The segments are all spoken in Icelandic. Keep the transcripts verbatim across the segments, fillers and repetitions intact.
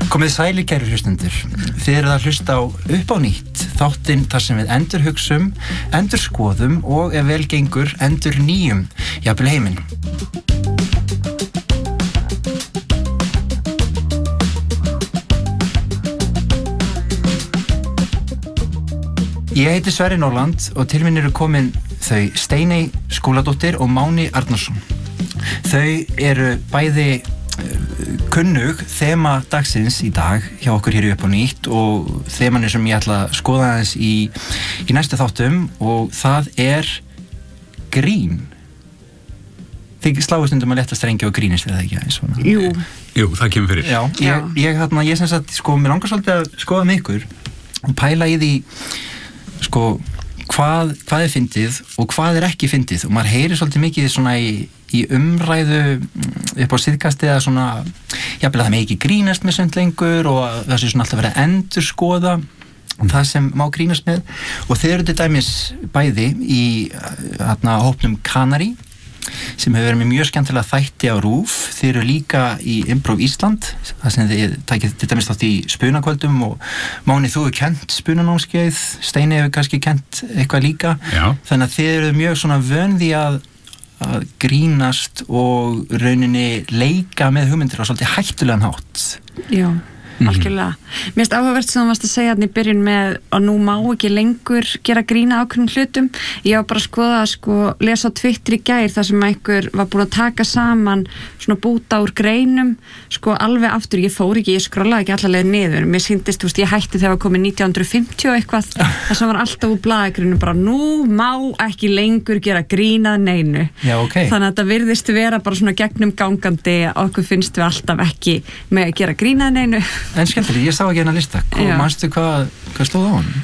Komið sælir kæru hlustendur. Þið eruð að hlusta á Upp á nýtt, þáttinn þar sem við endurhugsum, endurskoðum og ef vel gengur endur nýjum, jafnvel heiminn. Ég heiti Sverrir Norland og til mín eru komin þau Steiney Skúladóttir og Máni Arnarsson. Þau eru bæði kunnug þema dagsins í dag hjá okkur hér í Upp á nýtt og þemanir sem ég ætla að skoða aðeins í, í næstu þáttum og það er grín. Þið sláið stundum að letta strengi og grínist eða ekki aðeins svona? Jú. Jú, það kemur fyrir. Já, ég, ég, hérna, ég sem sagt, sko, mér langar svolítið að skoða með ykkur og pæla í því, sko, hvað, hvað er fyndið og hvað er ekki fyndið og maður heyrir svolítið mikið svona í, í umræðu upp á síðkastið að svona, jafnvel að það með ekki grínast með sumt lengur og það sé svona alltaf verið að endurskoða það sem má grínast með og þeir eru til dæmis bæði í hérna hópnum Kanari sem hefur verið með mjög skemmtilega þætti á RÚV. Þeir eru líka í Improv Ísland það sem þið takið til dæmis þátt í spunakvöldum og Máni þú hefur kennt spunanámskeið, Steiney hefur kannski kennt eitthvað líka. Já. Þannig að þið eru mjög svona vön því að að grínast og rauninni leika með hugmyndir á svolítið hættulegan hátt. Já, algjörlega. Mér finnst áhugavert sem þú varst að segja þarna í byrjun með að nú má ekki lengur gera grína ákveðnum hlutum. Ég var bara að skoða að sko, lesa á Twitter í gær þar sem einhver var búin að taka saman svona búta úr greinum sko alveg aftur, ég fór ekki, ég skrollaði ekki alla leið niður. Mér sýndist, þú veist, ég hætti þegar komið nítján hundruð fimmtíu og eitthvað þar sem var alltaf úr blaðagrinu bara nú má ekki lengur gera grínað neinu. Já, okay. Þannig að þetta virðist vera bara svona gegnum gangandi okkur finnst við alltaf ekki með að gera grínað neinu. En skemmtileg, ég sá ekki hérna lista. Hvað, manstu hvað, hvað stóð á honum?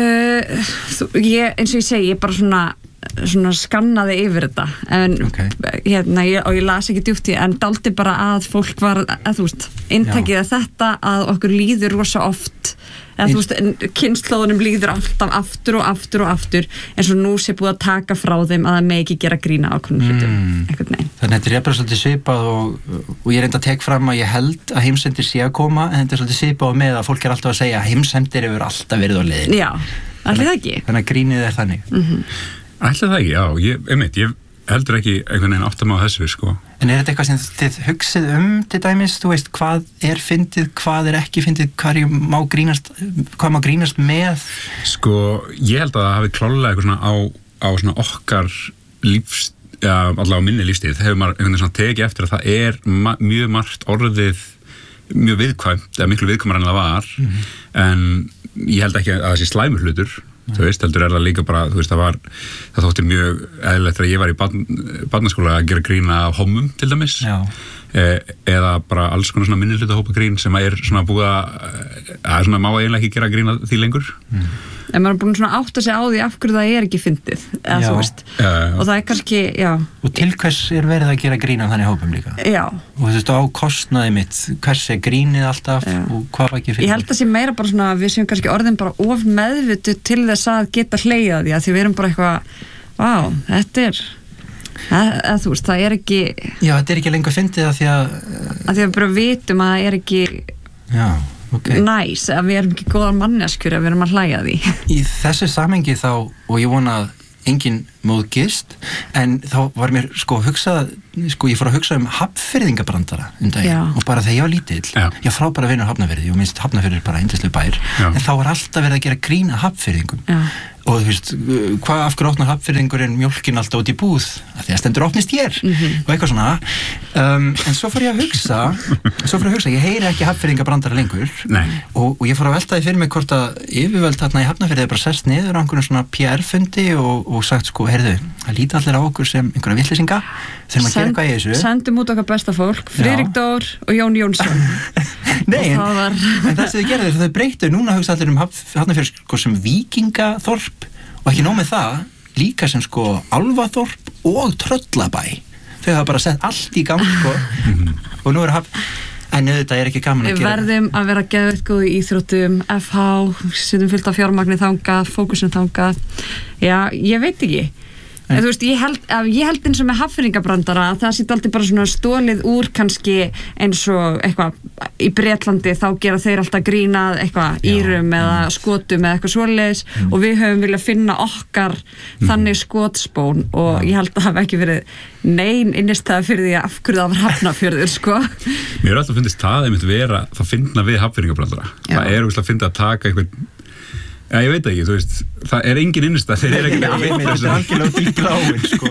Uh, þú, ég, eins og ég segi, ég bara svona, svona skannaði yfir þetta. En, okay. hérna, ég, og ég las ekki djúpt í, en daldi bara að fólk var, að þú veist, inntakið að þetta að okkur líður rosa oft, að þú veist, kynslóðunum líður alltaf aftur og aftur og aftur, eins og nú sé búið að taka frá þeim að það með ekki gera grína ákveðnum hlutum. Mm. Eitthvað nei. Þannig að þetta er bara svolítið svipað og, og ég reynda að tek fram að ég held að heimsendir sé að koma, en þetta er svolítið svipað með að fólk er alltaf að segja að heimsendir hefur alltaf verið á leiðin. Já, allir það ekki. Þannig að grínið er þannig. Mm-hmm. Ætli það ekki, já. Ég, einmitt, ég heldur ekki einhvern veginn áttam á þessu, sko. En er þetta eitthvað sem þið hugsið um til dæmis, þú veist, hvað er fyndið, hvað er ekki fyndið, hvað má grínast, hvað má grínast með? Sko, ég held að það hafi klálega eitthvað svona á, á svona okkar lífs, ja, allavega minni lífstíð, það hefur maður einhvern veginn svona tekið eftir að það er ma mjög margt orðið mjög viðkvæmt, eða miklu viðkvæmar en það var, mm-hmm. en ég held ekki að það sé slæmur hlutur, mm-hmm. þú veist, heldur er það líka bara, þú veist, það var, það þótti mjög eðlilegt þegar ég var í barn, barnaskóla að gera grína af homum til dæmis, e, eða bara alls konar svona minni hluta hópa grín sem er svona búið að, að svona má eiginlega ekki gera grína því lengur. Mm. En maður er búin svona átt að segja á því af hverju það er ekki fyndið, eða þú veist, já, já. Og það er kannski, já. Og til hvers er verið að gera grín af þannig hópum líka? Já. Og þú veist, á kostnaði mitt, hvers er grínið alltaf já. Og hvað var ekki fyndið? Ég held að sé meira bara svona, við séum kannski orðin bara of meðvitu til þess að geta hlegið því, að því við erum bara eitthvað, vá, þetta er, eða þú veist, það er ekki... Já, þetta er ekki lengur fyndið að því að... Að því að við bara vitum að það er ekki... Já. Okay. Næs, að við erum ekki góðar manneskjur að við erum að hlæja því. Í þessu samhengi þá, og ég vona að enginn móðgist, en þá var mér sko hugsað, sko ég fór að hugsa um Hafnfirðingabrandara um daginn og bara þegar ég var lítill, Já. ég frábæra vinur Hafnarfirði og minnst Hafnarfirði er bara yndislegur bær, Já. en þá var alltaf verið að gera grín að Hafnfirðingum. Já. Og þú veist, hvað af hverju opnar Hafnfirðingurinn mjólkin alltaf út í búð? Af því að stendur opnist hér mm-hmm. og eitthvað svona. Um, en svo fór ég að hugsa, svo fór ég að hugsa, ég heyri ekki Hafnfirðingabrandara lengur og, og ég fór að veltaði fyrir mig hvort að yfirvöld þarna í Hafnarfirði er bara sest niður á einhvern svona P R-fundi og, og sagt sko, heyrðu, það líti allir á okkur sem einhverja vitleysinga, þurfum að gera eitthvað í þessu. Sendum út okkar besta fólk, Friðrik Dór og Jón Jónsson. Nei, en, var... en það sem þið gerðu þau breyttu, núna hugsa allir um Hafnarfjörð sko, sem víkingaþorp og ekki nóg með það, líka sem sko álfaþorp og tröllabæ. Þau hafa bara sett allt í gang sko, og nú er hafn en auðvitað er ekki gaman að Við gera. Við verðum að vera geðveikt góð í íþróttum, F H, setjum fullt af fjármagni þangað, fókusum þangað. Já, ég veit ekki. En, þú veist, ég held, ég held eins og með hafnfirðingabrandara að það sýtt aldrei bara svona stólið úr kannski eins og eitthvað í Bretlandi þá gera þeir alltaf grínað eitthvað írum eða skotum eða eitthvað svoleiðis mm. og við höfum viljað finna okkar mm. þannig skotspón og ja. Ég held að það hafi ekki verið nein innistæða fyrir því að af hverju það var Hafnarfjörður sko. Mér er alltaf fundist það einmitt vera það finna við hafnfirðingabrandara. Það er úrslega að finna að taka einhvern Já, ég veit ekki, þú veist, það er engin innistæð, þeir eru ekki að veita þessu. Það er algjörlega út í gláin, sko.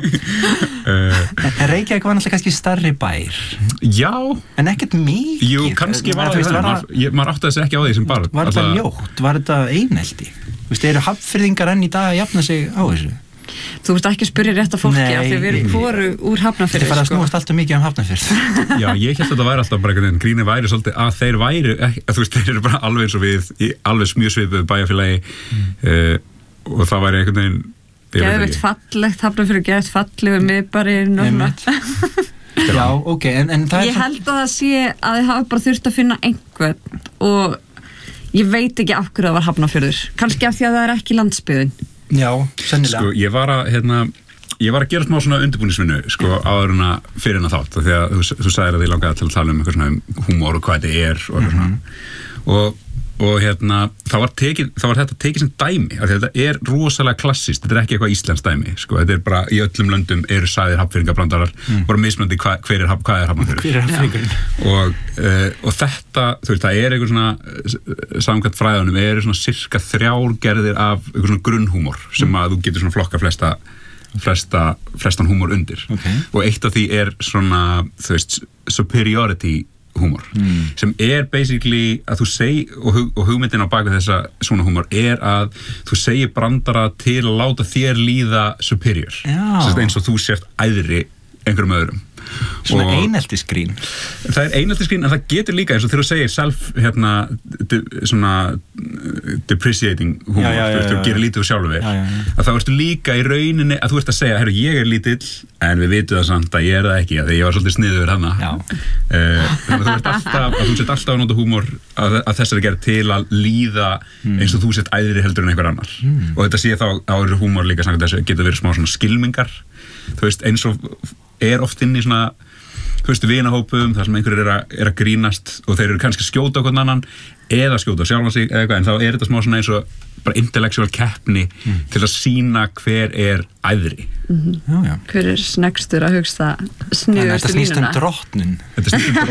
uh, en Reykjavík var náttúrulega kannski stærri bær. Já. En ekkert mikið. Jú, kannski var það það, maður átti þessi ekki á því sem barn. Var þetta ljótt, var þetta einelti? Þú veist, eru hafnfirðingar enn í dag að jafna sig á þessu? Þú veist ekki að spyrja rétt af fólki af því við erum hvoru úr Hafnarfirði. Þetta fara að snúast alltaf mikið um Hafnarfirð. Já, ég held að þetta væri alltaf bara einhvern veginn gríni væri svolítið að þeir væri, ekki, að þú veist, þeir eru bara alveg eins og við, í alveg mjög svipuðu bæjarfélagi mm. uh, og það væri einhvern veginn... Geðveikt fallegt, Hafnarfirði geðveikt fallegu miðbærinn og svona. Já, ok, en, en það er... Ég held að það sé að þið hafa bara þurft að finna einhvern og ég veit ekki af hverju það var Hafnarfjörður. Kannski af því að það er ekki landsbyggðin. Já, sennilega. Sko, ég var að, hérna, ég var að gera smá svona undirbúningsvinnu, sko, áður en að fyrir en að þátt, því að þú, þú sagðir að þið langaði til að tala um eitthvað svona um húmor og hvað þetta er og eitthvað mm-hmm. svona. Og, og hérna, það var, tekið, það var þetta tekið sem dæmi, af því að þetta er rosalega klassist, þetta er ekki eitthvað íslenskt dæmi, sko, þetta er bara, í öllum löndum eru sagðir hafnfirðingabrandarar, mm. bara mismunandi hva, hver er, hvað er hafnarfjörður. Hver er hafnarfjörður? Og, uh, og þetta, þú veist, það er eitthvað svona, samkvæmt fræðunum, eru svona cirka þrjár gerðir af eitthvað svona grunnhúmor, sem mm. að þú getur svona flokka flesta, flesta, flestan húmor undir. Okay. Og eitt af því er svona, þú veist, superiority húmor, mm. sem er basically að þú segi, og, hug, og hugmyndin á bak við þessa svona húmor er að þú segir brandara til að láta þér líða superior, eins og þú sért æðri einhverjum öðrum. Svona eineltisgrín. Það er eineltisgrín, en það getur líka eins og þegar þú segir self, hérna, de, svona depreciating húmor, já, já, já, þú gerir lítið úr sjálfur þér, að þá ertu líka í rauninni að þú ert að segja, herru, ég er lítill, en við vitum það samt að ég er það ekki, að ég var svolítið sniður hana. Uh, þannig að þú ert alltaf, að þú sett alltaf að nota húmor að, að þessari gerð til að líða mm. eins og þú sett æðri heldur en einhver annar. Mm. Og þetta sé þá, þá er húmor líka samkvæmt þessu, getur verið smá svona skylmingar, þú veist, eins og er oft inn í svona, þú veist, vinahópum þar sem einhverjir er, er að grínast og þeir eru kannski skjóta okkur annan eða skjóta sjálfan sig eða eitthvað, en þá er þetta smá svona eins og bara intellectual keppni mm. til að sýna hver er æðri. Mm-hmm. Já, já. Hver er snegstur að hugsta sniðustu línuna? Þetta snýst um drottnin. Þetta snýst um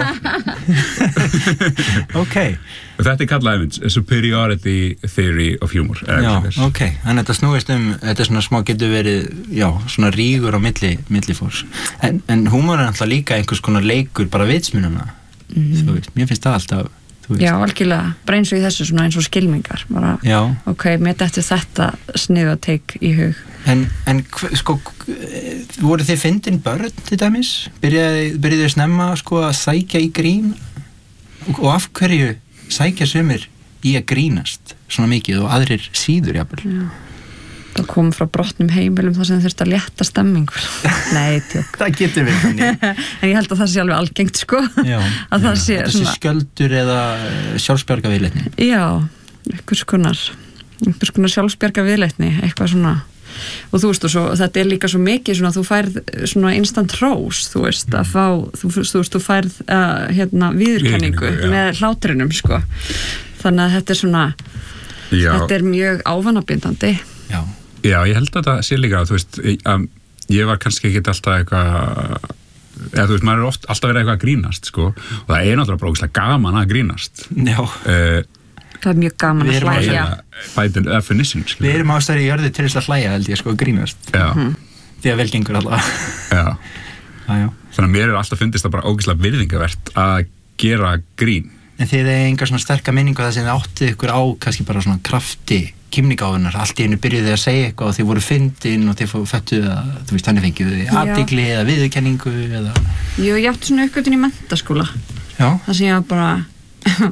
drottnin. Ok. Og þetta er kallað einmitt superiority theory of humor. Já, ok. Þannig þetta snúist um, þetta er svona smá getur verið, já, svona rígur á milli, milli fólks. En, en húmor er alltaf líka einhvers konar leikur bara vitsmununa. Mm. Þú veist, mér finnst það alltaf Já, algjörlega, bara eins og í þessu svona eins og skylmingar bara, Já. ok, mér dættu þetta sniðu að teik í hug En, en sko, voru þið fyndin börn til dæmis? Byrjaði, byrjaði snemma sko að sækja í grín og, og af hverju sækja sumir í að grínast svona mikið og aðrir síður jafnvel? Já. Það kom frá brotnum heimilum þar sem þurfti að létta stemming Nei, tjók Það getur við En ég held að það sé alveg algengt sko Já, að það já. sé Þetta sé sköldur eða sjálfsbjarga viðleitni Já, einhvers konar einhvers konar sjálfsbjarga viðleitni eitthvað svona og þú veist og svo, þetta er líka svo mikið svona þú færð svona instant rose þú veist að fá, þú, þú veist þú færð uh, hérna viðurkenningu með hlátrinum sko þannig að þetta er svona já. Þetta er mjög ávanabindandi Já Já, ég held að það sé líka, þú veist, um, ég var kannski ekki alltaf eitthvað, eða þú veist, maður er oft, alltaf verið eitthvað að grínast, sko, og það er náttúrulega brókislega gaman að grínast. Já. Uh, það er mjög gaman að hlæja. By the definition, sko. Við erum ástæður í jörðu til þess að hlæja, held ég, sko, að grínast. Já. Mm. Því að vel gengur alltaf. Já. Já, já. Þannig að mér er alltaf fundist það bara ógeðslega virðingavert að gera grín. En þið er engar svona sterka minningu það sem þið áttið ykkur á, kannski bara svona krafti kímnigáfunar, allt í einu byrjuði að segja eitthvað og þið voru fyndin og þið fættuð að, þú veist, þannig fengið þið athygli eða viðurkenningu eða... Jú, ég átti svona uppgötun í menntaskóla. Já. Það sem ég bara, uh,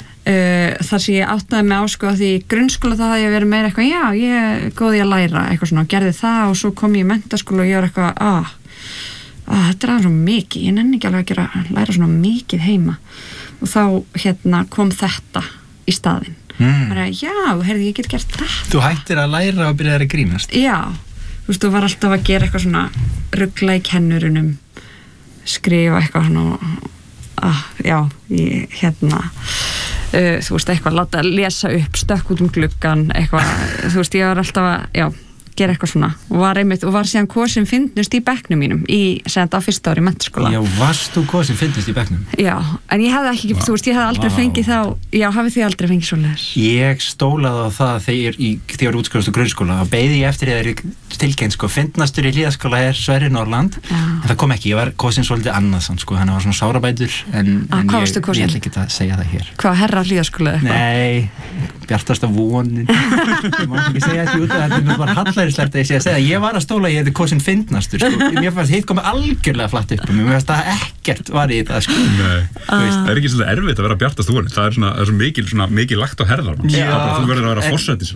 þar sem ég áttaði mig á sko að því í grunnskóla það hafði ég verið meira eitthvað, já, ég er góð í að læra, eitthvað svona, gerði það og svo kom ég í menntaskóla og ég var eitthvað, ah, ah, þetta er aðeins svo mikið, ég nenni ekki alveg að gera, læra svona mikið heima og þá, hérna, kom þetta í staðinn. Mm. Bara, já, heyrðu, ég get gert þetta. Þú hættir að læra og byrjaði að grínast. Já, þú veist, þú var alltaf að gera eitthvað svona rugla í kennurunum skrifa eitthvað svona ah, já, ég, hérna uh, þú veist, eitthvað, láta lesa upp stökk út um gluggan, eitthvað þú veist, ég var alltaf að, já gera eitthvað svona og var einmitt, og var síðan kosin fyndnust í bekknum mínum í, sem þetta á fyrsta ári í menntaskóla. Já, varst þú kosin fyndnust í bekknum? Já, en ég hefði ekki, wow. þú veist, ég hefði aldrei wow. fengið þá, já, hafið þið aldrei fengið svoleiðis? Ég stólaði á það þegar ég, þegar ég var útskrifast úr grunnskóla og beið ég eftir þegar ég tilkynnt, sko, fyndnastur í Hlíðaskóla er Sverrir Norland, já. En það kom ekki, ég var kosin svolítið annað, sko, hann var svona sárabætur, en, ah, en ég, ég ætla ekki að segja það hér. Hvað, herra Hlíðaskóla eitthvað? Nei, bjartasta vonin, ég má ekki segja þetta út, þetta er bara hallærislegt að ég sé að segja, ég var að stóla, ég hefði kosin fyndnastur, sko, mér fannst hitt komið algjörlega flatt upp um, mér fannst það ekkert var í það, sko. Nei, ah. það er ekki svolítið erfitt að vera bjartast vonin, það er svona, það er svo mikil, svona, mikil lagt á herðar, mann, þú verður að vera forsættis.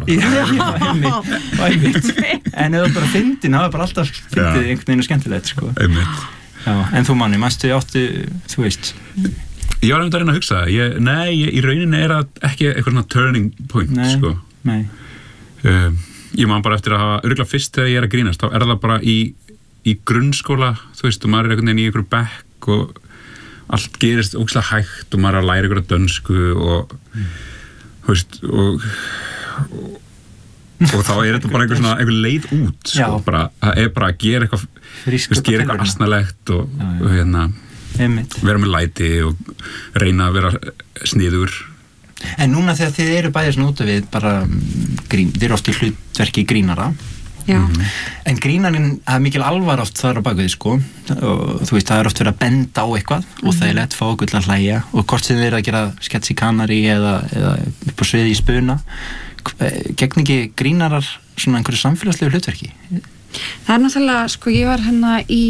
Já, einmitt, en ef þú bara fyndin, það var bara alltaf fyndið einhvern veginn skemmtilegt, sko. Einmitt. Já, en þú manni, mannstu áttu, þú veist. Ég var einmitt að reyna að hugsa, ég, nei, ég, í rauninni er það ekki eitthvað svona turning point, nei, sko. Nei, um, ég man bara eftir að hafa, örugglega fyrst þegar ég er að grínast, þá er það bara í, í grunnskóla, þú veist, og maður er einhvern veginn í einhverju bekk og allt gerist ógeðslega hægt og maður er að læra einhverja dönsku og, mm. þú veist, og, og, og þá er þetta bara einhver svona, einhver leið út, sko, já. Bara, það er bara að gera eitthvað, þú veist, gera eitthvað asnalegt og, já, já. Og hérna, Einmitt. Vera með læti og reyna að vera sniður. En núna þegar þið eru bæðis núta við bara grín, þið eru oft í hlutverki grínara. Já. Mm-hmm. En grínarinn, það er mikil alvar oft þar á bakvið, sko, og þú veist, það er oft verið að benda á eitthvað mm-hmm. og það er lett fá okkur til að hlæja og hvort sem þið eru að gera skets í Kanari eða, eða upp á sviði í Spuna, gegn ekki grínarar svona einhverju samfélagslegu hlutverki? Það er náttúrulega, sko, ég var hérna í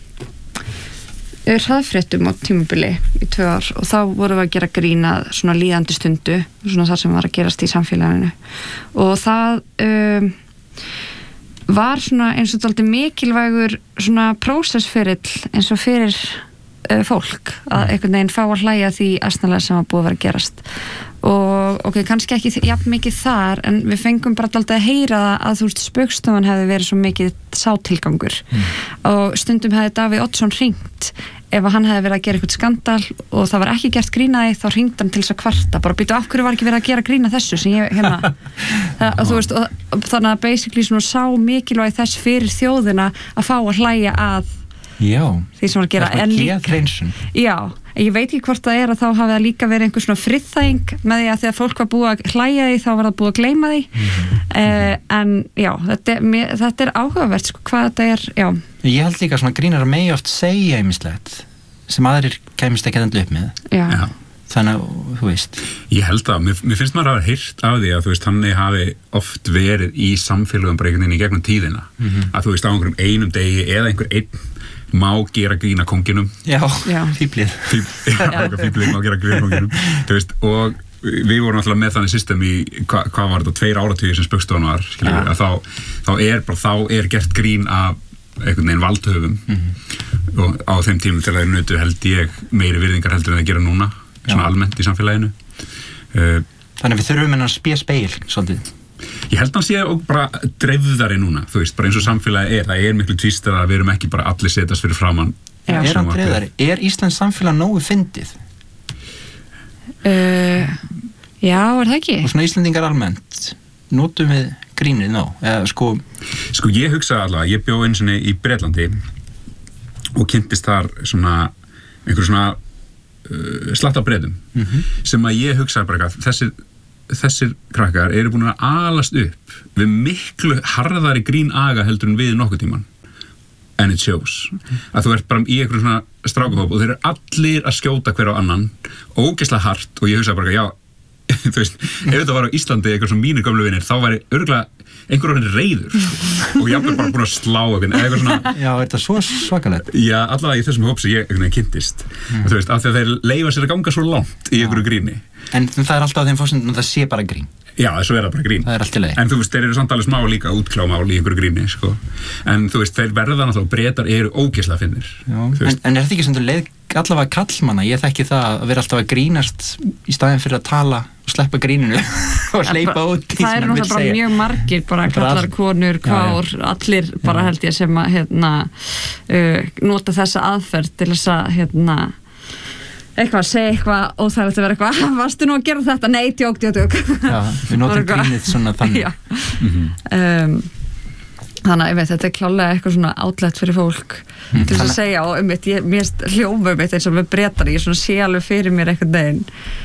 hraðfréttum á tímabili í tvö ár og þá vorum við að gera grína svona líðandi stundu, svona það sem var að gerast í samfélaginu og það um, var svona eins og dálítið mikilvægur svona prósessferill eins og fyrir uh, fólk að einhvern veginn fá að hlæja því asnalega sem var búið að vera að gerast og ok, kannski ekki jafn mikið þar en við fengum bara alltaf að heyra það að þú veist Spaugstofan hefði verið svo mikið sátilgangur mm. og stundum hefði Davíð Oddsson hringt ef hann hefði verið að gera eitthvað skandal og það var ekki gert grínaði þá hringdi hann til þess að kvarta bara býtu af hverju var ekki verið að gera grína þessu sem ég hérna það, og þú veist og, og þannig að basically svona sá mikilvæg þess fyrir þjóðina að fá að hlæja að já, því sem var að gera en líka, já, ég veit ekki hvort það er að þá hafi það líka verið einhver svona friðþæging með því að þegar fólk var búið að hlæja því þá var það búið að gleyma því mm-hmm. uh, en já, þetta er, mér, þetta er áhugavert sko, hvað þetta er, já ég held líka svona grínar að megi oft segja ýmislegt sem aðrir kæmist ekki endla upp með já. Já. Þannig að, þú veist ég held að, mér, mér finnst maður að hafa heyrt af því að þú veist, hann hafi oft verið í samfélögum bara einhvern veginn í gegnum tíðina mm-hmm. að þú veist, á einhverjum einum degi eða einhver einn má gera grína konginum já, fíblið Fíb, já, fíblið má gera grína konginum þú veist, og við vorum alltaf með þannig system í, hva, hvað var þetta, tveir áratugir sem Spaugstofan var, skiljum við, að þá, þá er bara, þá er gert grín af einhvern veginn valdhöfum mm-hmm. og á þeim tímum til það er nötu held ég meiri virðingar heldur en það gera núna svona já. Almennt í samfélaginu uh, Þannig við þurfum en að spila speil svolítið Ég held að hann sé og bara dreifðari núna, þú veist, bara eins og samfélagi er, það er miklu tvistar að við erum ekki bara allir setast fyrir framann. Já, er hann dreifðari? Er Íslands samfélag nógu fyndið? Uh, já, er það ekki? Og svona Íslendingar almennt, notum við grínið ná, eða sko... Sko ég hugsa allavega, ég bjó einu sinni í Bretlandi og kynntist þar svona, einhver svona uh, slatta bretum, mm-hmm. sem að ég hugsa bara eitthvað, þessir þessir krakkar eru búin að alast upp við miklu harðari grínaga heldur en við nokkuð tíman and it shows okay. að þú ert bara í einhverjum svona strákahóp og þeir eru allir að skjóta hver á annan ógeðslega hart og ég hugsa bara já, þú veist, ef þetta var á Íslandi eitthvað svona mínir gömlu vinir, þá væri örugglega einhver orðin reiður og ég hafði bara búin að slá eitthvað svona já, er þetta svo svakalegt? Já, allavega í þessum hóp sem ég einhvern veginn kynntist mm. þú veist, af því að þeir leyfa sér að ganga svo langt í einhverju gríni en það er alltaf á þeim fórsendum að það sé bara grín já, þessu er það bara grín það er allt í leið en þú veist, þeir eru samt alveg smá líka útklámál í einhverju gríni sko. En þú veist, þeir verða náttúrulega Bretar eru ógeðslega fyndnir en, en er þetta ekki sem þú leið allavega kallmanna, ég þekki það að vera alltaf að grínast í staðin fyrir að tala og sleppa gríninu og hleypa út því það er náttúrulega bara segja. Mjög margir bara kallar, konur, kvár, já, já. allir bara já. Held ég sem að hérna, uh, nota þessa aðferð til þess að hérna, eitthvað, segja eitthvað og það er að vera eitthvað, varstu nú að gera þetta? Nei, djók, djók, djók Já, við notum grínið svona þannig mm-hmm. um, Þannig að ég veit, þetta er klálega eitthvað svona outlet fyrir fólk mm, til þess að segja og um mitt, ég mérst hljóma um mitt eins og með Bretar, ég svona sé alveg fyrir mér eitthvað deginn,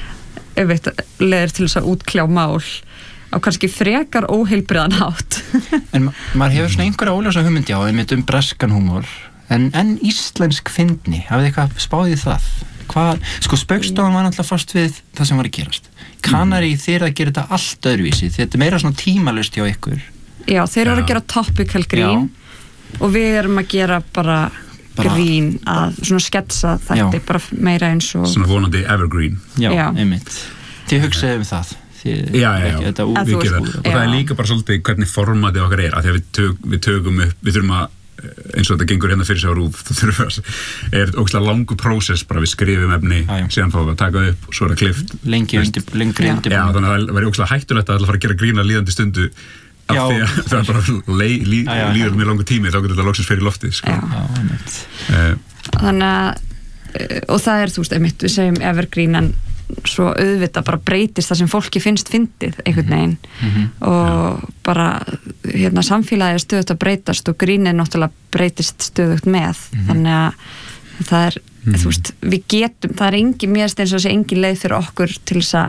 um mitt, leðir til þess að útkljá mál á kannski frekar óheilbriðan hátt. En ma maður hefur svona einhverja óljósa hugmyndi á, um mitt um breskan húmor, en, en íslensk fyndni, hafið þið eitthvað spáðið það? Hvað, sko Spaugstofan var náttúrulega fast við það sem var að gerast. Kanari mm. þeir að gera þetta allt öðruvísi, þetta er meira svona tímalust hjá ykkur. Já, þeir eru að gera topical grín Já. Og við erum að gera bara, bara grín að svona sketsa þetta bara meira eins og svona vonandi evergreen Já, Já. einmitt Þið hugsaðu um það Þið, Já, já, já, þetta við gerum það og það er líka bara svolítið hvernig formatið okkar er að því að við, tök, við tökum upp, við þurfum að eins og þetta gengur hérna fyrir sig á rúf það þurfum að, er ógeðslega langur prósess bara við skrifum efni, já, já. Síðan fáum við að taka upp og svo er það klift lengi undir, lengri undir Já, þannig að það væri ógeðslega hættulegt að fara að gera grína líðandi stundu af því að það er bara lei, lí, já, já, líður mjög langur tími þá getur þetta loksins fyrir loftið sko. uh, Þannig að og það er, þú veist, einmitt, við segjum evergreen en svo auðvitað bara breytist það sem fólki finnst fyndið einhvern veginn mm-hmm. og já. Bara hérna samfélagið er stöðugt að breytast og grínið náttúrulega breytist stöðugt með mm-hmm. þannig að það er, mm-hmm. þú veist, við getum það er engin, mér finnst eins og þessi engin leið fyrir okkur til þess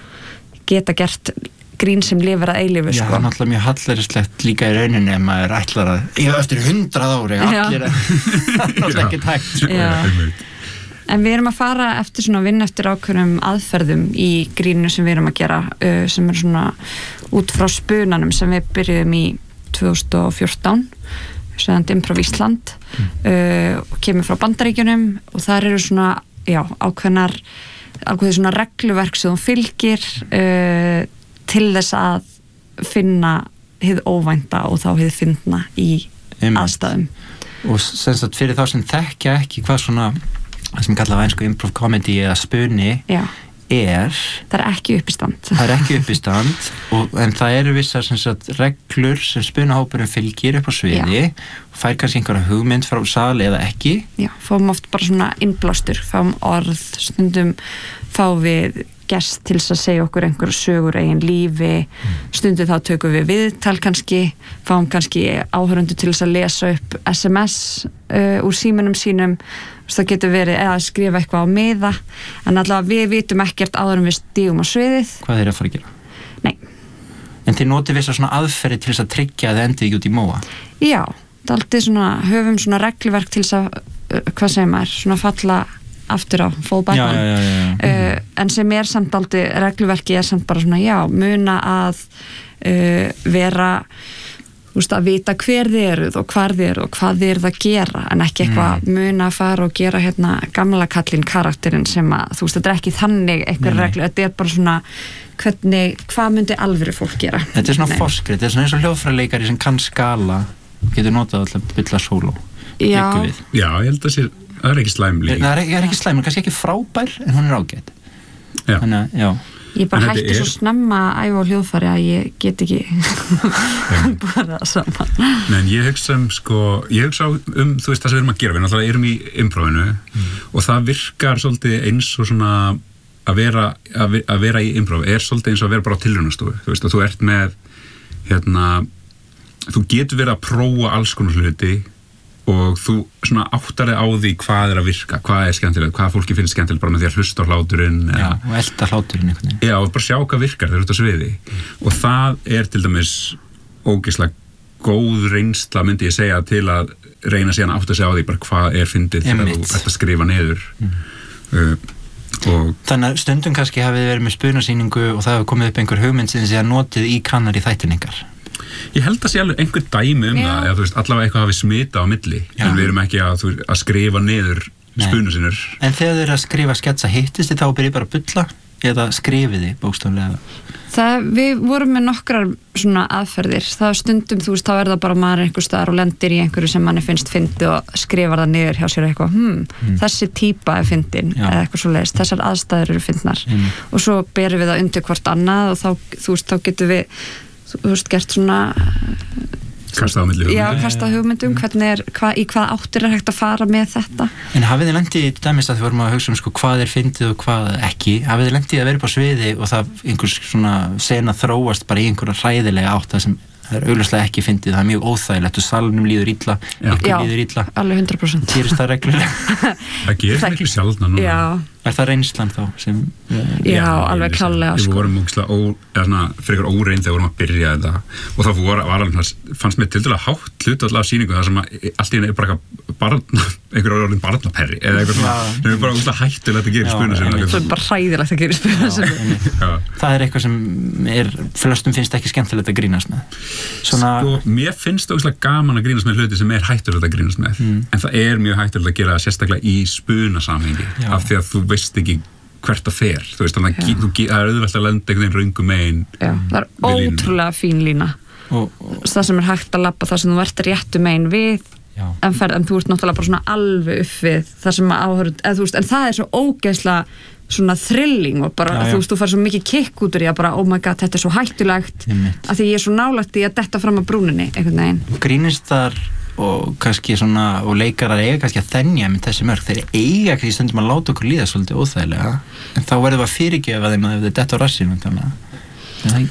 að geta gert grín sem lifir að eilífu Já, sko. það er náttúrulega mjög hallærislegt líka í rauninni ef maður ætlar að ég eftir hundrað ári allir að það er náttúrulega ekki tækt sko. En við erum að fara eftir svona vinn eftir ákveðnum aðferðum í grínu sem við erum að gera uh, sem er svona út frá spunanum sem við byrjuðum í tvö þúsund og fjórtán sem Improv Ísland mm. uh, og kemur frá Bandaríkjunum og þar eru svona já, ákveðnar ákveðið svona regluverk sem þú fylgir uh, til þess að finna hið óvænta og þá hið fyndna í Einmitt. Aðstæðum og sem sagt fyrir þá sem þekkja ekki hvað svona það sem kallaði einsku improv comedy eða spuni Já. Er það er ekki uppistand það er ekki uppistand og, en það eru vissar sem sagt reglur sem spunahópurinn fylgir upp á sviði Já. Og fær kannski einhverja hugmynd frá sal eða ekki Já, fáum oft bara svona innblástur fáum orð, stundum fáum við gest til þess að segja okkur einhverja sögur eigin lífi, mm. stundum þá tökum við viðtal kannski, fáum kannski áhörundu til þess að lesa upp S M S uh, úr símanum sínum það getur verið eða skrifa eitthvað á miða en allavega við vitum ekkert áður en við stígum á sviðið Hvað er að fara að gera? Nei En þið notið vissa svona aðferði til þess að tryggja að þið endið ekki út í móa? Já, það er alltaf svona höfum svona regluverk til þess að uh, hvað segir maður, svona falla aftur á, fall back on uh, en sem er samt aldrei regluverki er samt bara svona, já, muna að uh, vera þú veist, að vita hver þið eruð og hvar þið eruð og hvað þið eruð að gera en ekki eitthvað mm. muna að fara og gera hérna gamla kallinn karakterinn sem að þú veist, þetta er ekki þannig eitthvað reglu, þetta er bara svona hvernig, hvað myndi alvöru fólk gera Þetta er svona forskrift, þetta er svona eins og hljóðfræðileikari sem kann skala, getur notað alltaf bylla sóló Já, Já, ég held að sé það er ekki slæm líka. Það er, er ekki slæm, kannski ekki frábær, en hún er ágætt. Já. Þannig að, já. Ég bara hætti er... svo snemma að æfa á hljóðfæri að ég get ekki bara það saman. Nei, en ég hugsa um, sko, ég hugsa um, þú veist, það sem við erum að gera, við náttúrulega erum í improvinu mm. og það virkar svolítið eins og svona að vera, að, að vera í improv, er svolítið eins og að vera bara á tilraunastofu, þú veist, að þú ert með, hérna, þú getur verið að prófa alls konar hluti og þú svona áttar þig á því hvað er að virka, hvað er skemmtilegt, hvað fólki finnst skemmtilegt bara með því að hlusta á hláturinn Já, og elda hláturinn einhvern veginn Já, og bara sjá hvað virkar þegar þú ert á sviði mm. og það er til dæmis ógeðslega góð reynsla myndi ég segja til að reyna síðan að átta sig á því bara hvað er fyndið þegar þú ert að skrifa niður mm. uh, og Þannig að stundum kannski hafið verið með spunasýningu og það hefur komið upp einhver hugmynd sem þið notið í Kanari þættiningar Ég held að sé alveg einhver dæmi um Já. Það eða þú veist, allavega eitthvað hafi smita á milli Já. En við erum ekki að, veist, að skrifa niður spunu sinur En þegar þið eru að skrifa sketsa hittist þið þá og byrja bara að bulla eða skrifiði bókstaflega? Það, við vorum með nokkrar svona aðferðir, það er stundum þú veist, þá er það bara maður einhver staðar og lendir í einhverju sem manni finnst fyndi og skrifar það niður hjá sér eitthvað, hm, mm. þessi típa er fyndin, Já. eða eitthvað svo leiðist, þessar aðstæður eru fyndnar mm. og svo berum við það undir hvort annað og þá, þú veist, þá getum við þú veist, gert svona Kasta á milli hugmyndum. Já, kasta hugmyndum, hvernig er, hva, í hvað áttir er hægt að fara með þetta. En hafið þið lendið í dæmis að þið vorum að hugsa um sko, hvað er fyndið og hvað ekki, hafið þið lendið að vera upp á sviði og það einhvers svona sena þróast bara í einhverja hræðilega átt það sem það er augljóslega ekki fyndið, það er mjög óþægilegt og salnum líður illa, ykkur líður illa alveg hundrað prósent gerist það reglulega það gerist miklu sjaldna núna Já. Er það reynslan þá sem Já, já alveg klálega Við sko. vorum frekar óreind þegar vorum að byrja þetta og þá var, var alveg, fannst mér til dæla hátt hlut alltaf sýningu þar sem að allt í henni er bara barn, einhver orðin barnaperri eða eitthvað svona, sem er bara óslega hættulegt að gera í spunasinnu Svo er bara hræðilegt að gera í spunasinnu Það er eitthvað sem er flestum finnst ekki skemmtilegt að grínast með Svona... Sko, mér finnst það óslega gaman að grínast með hluti sem er hættulegt að grínast með mm. en það er mjög hættulegt að gera sérstaklega í spunasamhengi af því að þú veist ekki hvert að fer þú veist, þannig að það er auðvelt að lenda einhvern veginn röngum megin Já, það er ótrúlega fín lína og, og, það sem er hægt að labba það sem þú ert réttu megin við en, fer, en þú ert náttúrulega bara svona alveg upp við það sem áhörð, eða þú veist en það er svo ógeðslega svona thrilling og bara, já, já. þú veist, þú fær svo mikið kikk út úr í að bara, oh my god, þetta er svo hættulegt að því ég er svo nálægt í að detta fram að brúninni einhvern veginn Grínist þar og kannski svona, og leikarar eiga kannski að þenja með þessi mörg, þeir eiga kannski stundum að láta okkur líða svolítið óþægilega en þá verðum við að fyrirgefa þeim að þetta detta á rassinu þannig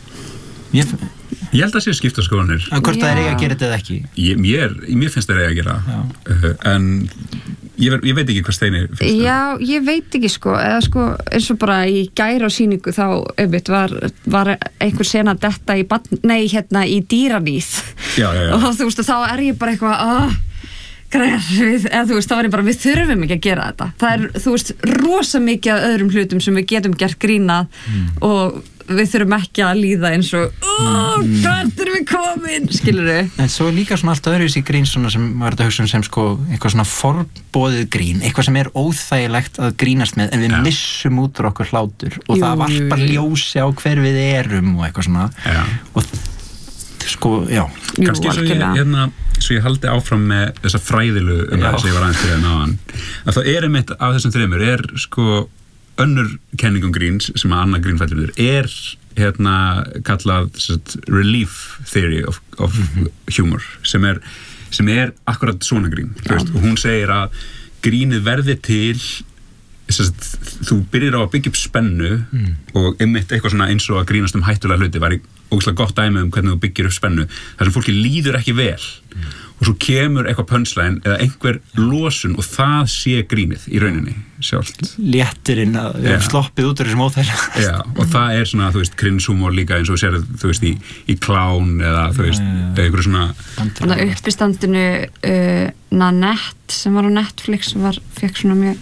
ég, ég held að sé skipta skoðanir að hvort það er eiga að gera þetta eða ekki ég, mér, mér finnst það eiga að gera uh, en ég, ver, ég veit ekki hvað Steini finnst það Já, ég veit ekki sko eða sko, eins og bara í gæra sýningu þá, einmitt, var, var einhver sena detta í, nei, hérna, í dýranýð já, já, já. og þú veist, þá er ég bara eitthvað oh, græðar, við, eða þú veist, þá er ég bara við þurfum ekki að gera þetta það er, þú veist, rosa mikið af öðrum hlutum sem við getum gert grínað mm. og við þurfum ekki að líða eins og oh, hvert erum við komin skilur við en svo líka svona allt öðruvísi grín svona sem var þetta hugsun sem sko eitthvað svona forboðið grín eitthvað sem er óþægilegt að grínast með en við ja. missum út úr okkur hlátur og jú, það varpar ljósi á hver við erum og eitthvað svona ja. og sko, já jú, kannski svo ég, hérna, svo ég haldi áfram með þessa fræðilu um það sem ég var aðeins fyrir að náðan að það er einmitt af þessum þreymur er sko önnur kenningum gríns sem að annað grínfættur er hérna kallað sagt, relief theory of, of mm-hmm. humor sem er, sem er akkurat svona grín veist, og hún segir að grínið verði til sagt, þú byrjar á að byggja upp spennu mm. og einmitt eitthvað svona eins og að grínast um hættulega hluti var ógeðslega gott dæmi um hvernig þú byggir upp spennu þar sem fólki líður ekki vel mm. og svo kemur eitthvað punchline eða einhver losun og það sé grínið í rauninni sjálft léttirinn að við hefum sloppið út úr þessum óþægilega Já, og það er svona, þú veist, cringe-humor líka eins og sér, þú veist, í, í klán eða, þú veist, eða einhverju svona Þannig að uppistandinu uh, Nanette sem var á Netflix var, fekk svona mjög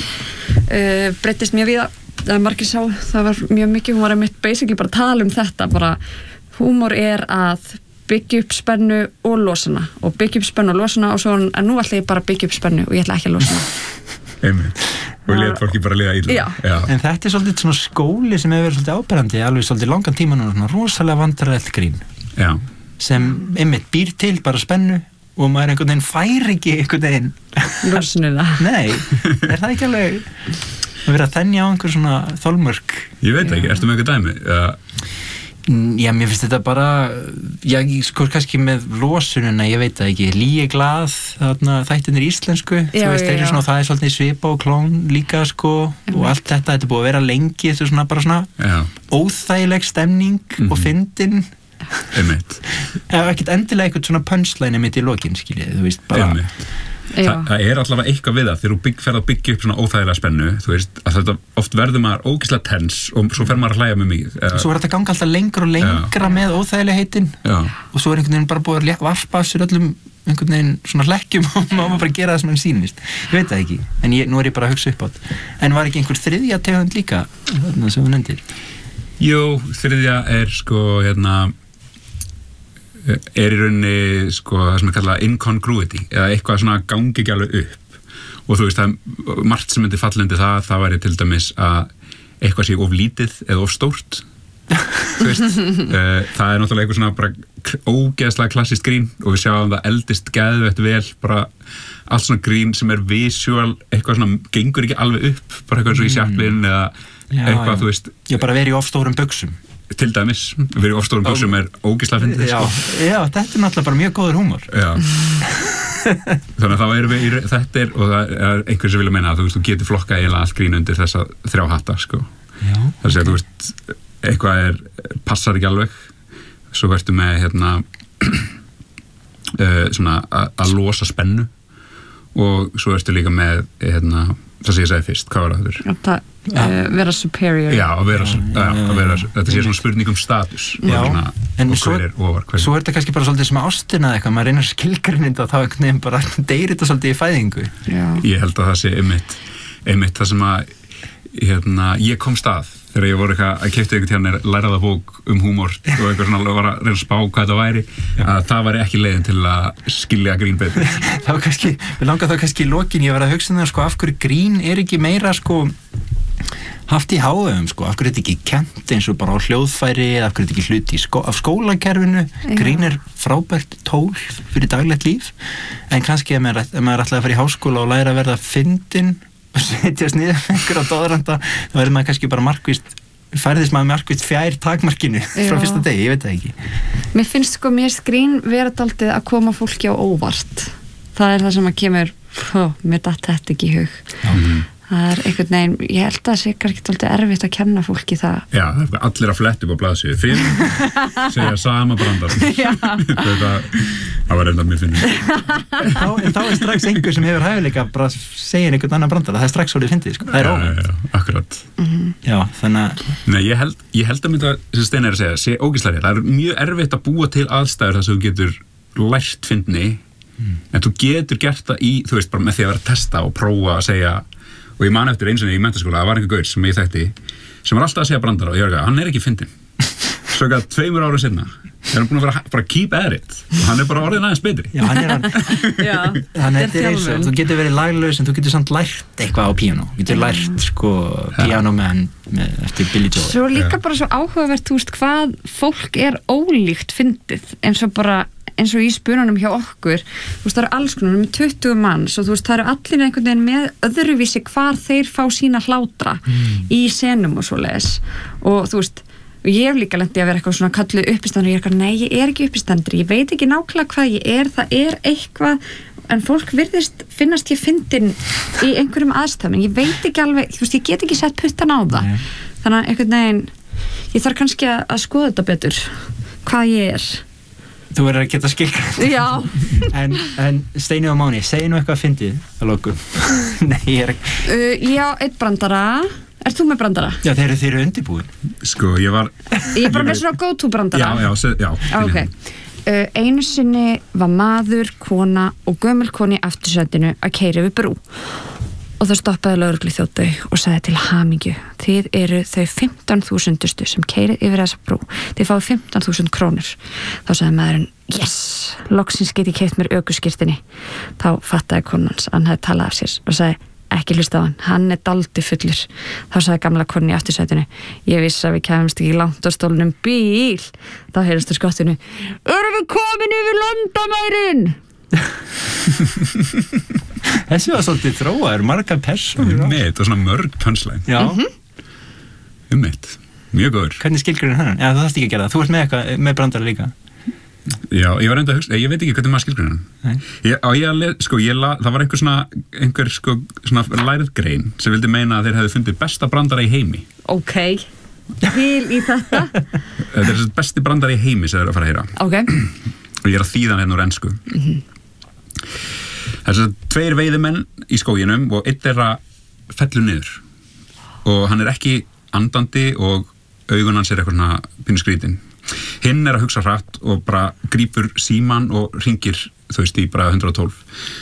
uh, breyttist mjög við að margir sá, það var mjög mikið hún var einmitt basically bara að tala um þetta bara, húmor er að byggja upp spennu og losana og byggja upp spennu og losana og svo en nú ætla ég bara að byggja upp spennu og ég ætla ekki að losana Einmitt. Og let fólki bara liða illa. Já. Já. En þetta er svolítið svona skóli sem hefur verið svolítið áberandi alveg svolítið langan tíma núna, svona rosalega vandræðilegt grín. Já. Sem einmitt býr til bara spennu og maður einhvern veginn fær ekki einhvern veginn losnuna. Nei, er það ekki alveg að vera að þenja á einhver svona þolmörk? Ég veit ekki, ertu með eitthvað dæmi? Já. Já, mér finnst þetta bara já, sko kannski með losununa ég veit það ekki, Líi glað þarna þættirnir íslensku já, þú veist, þeir eru svona, það er svolítið svipa og klón líka sko, mm. og allt þetta þetta er búið að vera lengi, þetta er svona bara svona já. Óþægileg stemning mm-hmm. og fyndin einmitt eða ekkert endilega eitthvað svona punchline mitt í lokin, skiljið, þú veist, bara einmitt Þa, það er allavega eitthvað við það þegar þú bygg, ferð að byggja upp svona óþægilega spennu þú veist, að þetta oft verður maður ógeðslega tens og svo fer maður að hlæja með mikið og svo er þetta ganga alltaf lengra og lengra já. Með óþægilega heitin já. Og svo er einhvern veginn bara búið að varpa af sér öllum einhvern veginn svona hlekkjum og maður bara gera það sem hann sýnist ég veit það ekki, en ég, nú er ég bara að hugsa upp átt en var ekki einhver þriðja tegund líka þarna sem þú nefndir? Jú, þriðja er sko hérna er í rauninni sko það sem er kallað incongruity eða eitthvað svona gangi ekki alveg upp og þú veist það margt sem myndi falla undir það það væri til dæmis að eitthvað sé of lítið eða of stórt þú veist uh, það er náttúrulega eitthvað svona bara ógeðslega klassist grín og við sjáum það eldist geðveitt vel bara allt svona grín sem er visual eitthvað svona gengur ekki alveg upp bara eitthvað svo í Chaplin eða Já, eitthvað já. þú veist Ég bara verið í ofstórum buxum til dæmis, verið í ofstórum buxum er ógeðslega fyndið Já, sko. já, þetta er náttúrulega bara mjög góður húmor Já þannig að þá erum við í þetta er og það er einhver sem vilja meina að þú veist þú getur flokkað eiginlega allt grín undir þessa þrjá hatta sko Já, þess að okay. þú veist eitthvað er, passar ekki alveg svo verður með hérna uh, svona að losa spennu og svo verður líka með hérna, það sem ég segi fyrst, hvað var það þurr? Það, uh, vera superior Já, að vera, já, að vera þetta sé svona spurning um status Já, svona, en og svo, hver er ofar hver. Svo er þetta kannski bara svolítið sem ástina eitthvað, maður reynir skilgreininda og þá einhvern veginn bara deyrir þetta svolítið í fæðingu Já. Ég held að það sé einmitt, einmitt það sem að hérna, ég kom stað þegar ég voru eitthvað að keypti einhvern tíðan er læraða bók um húmor og eitthvað svona var að reyna að spá hvað þetta væri Já. Að það væri ekki leiðin til að skilja grín betur þá kannski, við langar þá kannski í lokin ég var að hugsa um það sko, af hverju grín er ekki meira sko haft í háum sko, af hverju er þetta ekki kent eins og bara á hljóðfæri, af hverju er þetta ekki hluti skó, af skólakerfinu, Já. Grín er frábært tól fyrir daglegt líf en kannski ef maður, ef maður ætlaði að fara í háskóla og læra að verða fyndin og setjast niður með einhver á doðranda þá verður maður kannski bara markvist færðist maður markvist fjær takmarkinu frá fyrsta degi, ég veit það ekki Mér finnst sko mér skrín vera daldið að koma fólki á óvart það er það sem að kemur hó, mér datt þetta ekki í hug mm. það er einhvern veginn, ég held að það sé ekki daldið erfitt að kenna fólki það Já, allir að fletta upp á blaðsíðu fimm segja sama brandar þetta, það var reynda mér finnir en þá, en þá er strax einhver sem hefur hæfileika bara segja einhvern annan brandar, það er strax svolítið fyndið sko. það er óvænt Já, já, akkurat mm-hmm. Já, þannig að Nei, ég held, ég held að mynda sem Steinn er að segja, sé ógeðslega rétt það er mjög erfitt að búa til aðstæður þar sem þú getur lært fyndni mm. en þú getur gert það í, þú veist, bara með því að vera að testa og prófa að segja og ég man eftir eins og í menntaskóla, það var einhver gaur sem ég þekkti sem var alltaf að segja brandara og ég var ekki, hann er ekki fyndin svo ekki að tveimur ára sinna er hann búin að vera bara keep at it og hann er bara orðin aðeins betri Já, hann er hann Þannig að þetta er eins og, þú getur verið laglaus en þú getur samt lært eitthvað á píanó þú getur lært, sko, Piano Man með, eftir Billy Joel Svo líka bara svo áhugavert, þú veist, hvað fólk er ólíkt fyndið eins og bara eins og í spununum hjá okkur þú veist, það eru alls konar með tuttugu manns og þú veist, það eru allir einhvern veginn með öðruvísi hvar þeir fá sína hlátra mm. í senum og svoleiðis og þú veist, og ég hef líka lent í að vera eitthvað svona kalluð uppistandur og ég er eitthvað, nei, ég er ekki uppistandur ég veit ekki nákvæmlega hvað ég er, það er eitthvað, en fólk virðist finnast ég fyndin í einhverjum aðstæðum en ég veit ekki alveg, þú veist, ég get ekki sett puttan á það nei. Þannig að einhvern veginn ég þarf kannski að skoða þetta betur hvað ég er Þú verður að geta skilgrænt Já en, en Steini og Máni, segi nú eitthvað fyndið að lokum Nei, ég er ekki uh, Já, eitt brandara Ert þú með brandara? Já, þeir eru, þeir eru undirbúin Sko, ég var Ég er bara með svona go-to brandara Já, já, se, já okay. uh, Einu sinni var maður, kona og gömul koni í aftursætinu að keyra við brú og það stoppaði lögreglu þjóttu og sagði til hamingju þið eru þau fimmtán þúsundustu sem keyrið yfir þessa brú þið fáið fimmtán þúsund krónur þá sagði maðurinn yes, loksins get ég keypt mér ökuskírteini þá fattaði konans hann hefði talað af sér og sagði ekki hlusta á hann, hann er daldi fullur þá sagði gamla konin í aftursætinu ég vissi að við kemumst ekki langt á stólnum bíl þá heyrðist á skottinu erum við komin yfir landamærin Þessi var svolítið þróaður, margar persónur Ummitt og svona mörg punchline Já Ummitt, mjög góður Hvernig skilgreinir hann? Já, þú þarfst ekki að gera það, þú ert með eitthvað, með brandara líka Já, ég var reynda að hugsa, ég veit ekki hvernig maður skilgreinir hann ég, á, ég, sko, ég la, það var einhver svona einhver sko, svona lærið grein sem vildi meina að þeir hefðu fundið besta brandara í heimi Ok, til í þetta Þetta er þessi besti brandara í heimi sem þeir eru að fara að heyra Ok og ég er að þýða hann hérna úr ensku mm-hmm. Þess að tveir veiðimenn í skóginum og einn þeirra fellur niður og hann er ekki andandi og augun hans er eitthvað svona pínu skrítin hinn er að hugsa hratt og bara grípur síman og hringir þú veist í bara hundrað og tólf